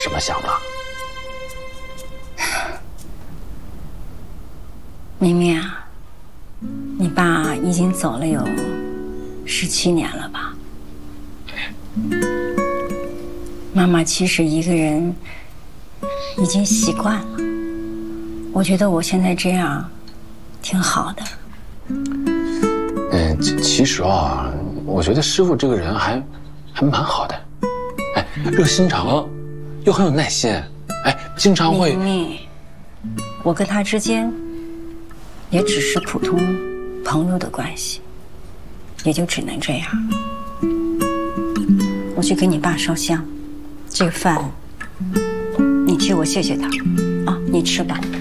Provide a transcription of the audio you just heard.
什么想法？ 明明啊，你爸已经走了有17年了吧？妈妈其实一个人已经习惯了。我觉得我现在这样挺好的。 其实啊，我觉得师傅这个人还蛮好的，哎，热心肠，又很有耐心，哎，经常会。 明明，我跟他之间也只是普通朋友的关系，也就只能这样。我去给你爸烧香，这个饭你替我谢谢他，啊，你吃吧。